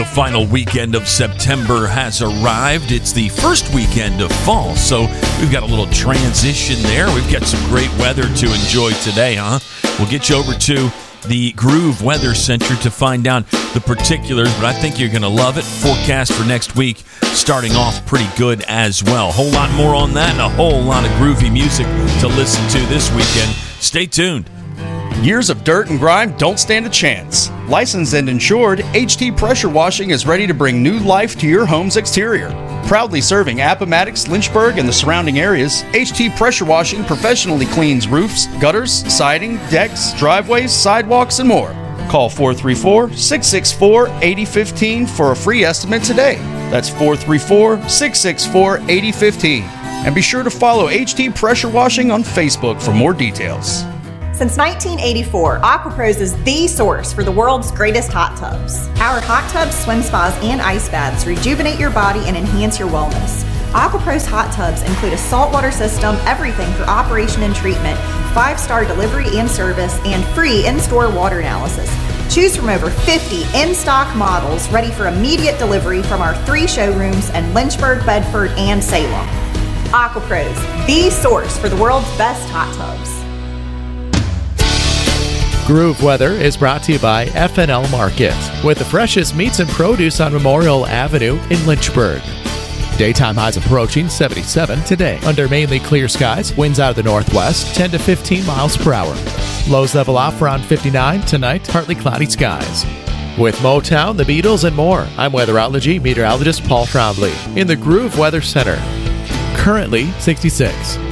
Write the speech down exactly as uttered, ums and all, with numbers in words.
The final weekend of September has arrived. It's the first weekend of fall, so we've got a little transition there. We've got some great weather to enjoy today, huh? We'll get you over to the Groove Weather Center to find out the particulars, but I think you're going to love it. Forecast for next week starting off pretty good as well. A whole lot more on that and a whole lot of groovy music to listen to this weekend. Stay tuned. Years of dirt and grime don't stand a chance. Licensed and insured, H T Pressure Washing is ready to bring new life to your home's exterior. Proudly serving Appomattox, Lynchburg, and the surrounding areas, H T Pressure Washing professionally cleans roofs, gutters, siding, decks, driveways, sidewalks, and more. Call four three four, six six four, eight zero one five for a free estimate today. That's four three four, six six four, eight zero one five. And be sure to follow H T Pressure Washing on Facebook for more details. Since nineteen eighty-four, AquaPros is the source for the world's greatest hot tubs. Our hot tubs, swim spas, and ice baths rejuvenate your body and enhance your wellness. AquaPros hot tubs include a saltwater system, everything for operation and treatment, five-star delivery and service, and free in-store water analysis. Choose from over fifty in-stock models ready for immediate delivery from our three showrooms in Lynchburg, Bedford, and Salem. AquaPros, the source for the world's best hot tubs. Groove Weather is brought to you by F and L Market, with the freshest meats and produce on Memorial Avenue in Lynchburg. Daytime highs approaching seventy-seven today. Under mainly clear skies, winds out of the northwest, ten to fifteen miles per hour. Lows level off around fifty-nine tonight, partly cloudy skies. With Motown, the Beatles, and more, I'm weatherology meteorologist Paul Trombley in the Groove Weather Center. Currently sixty-six.